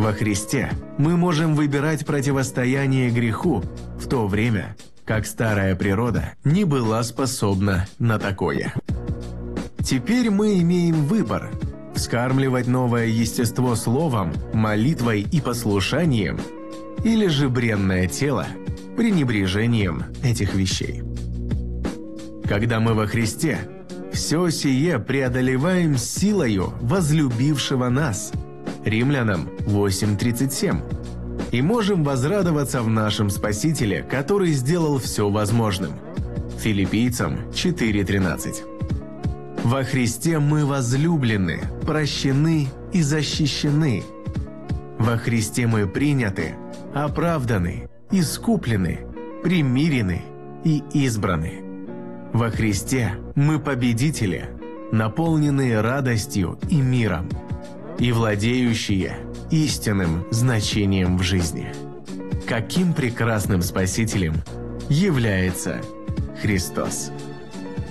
Во Христе мы можем выбирать противостояние греху, в то время как старая природа не была способна на такое. Теперь мы имеем выбор – вскармливать новое естество словом, молитвой и послушанием, или же бренное тело пренебрежением этих вещей. Когда мы во Христе, все сие преодолеваем силою возлюбившего нас. Римлянам 8:37. И можем возрадоваться в нашем Спасителе, который сделал все возможным. Филиппийцам 4:13. Во Христе мы возлюблены, прощены и защищены. Во Христе мы приняты, оправданы, искуплены, примирены и избраны. Во Христе мы победители, наполненные радостью и миром, и владеющие истинным значением в жизни. Каким прекрасным Спасителем является Христос!